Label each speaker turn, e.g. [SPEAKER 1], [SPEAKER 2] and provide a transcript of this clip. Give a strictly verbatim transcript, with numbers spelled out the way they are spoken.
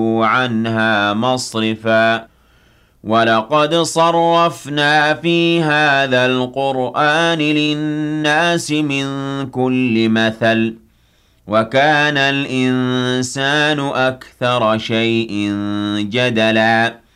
[SPEAKER 1] عنها مصرفا ولقد صرفنا في هذا القرآن للناس من كل مثل وكان الإنسان أكثر شيء جدلا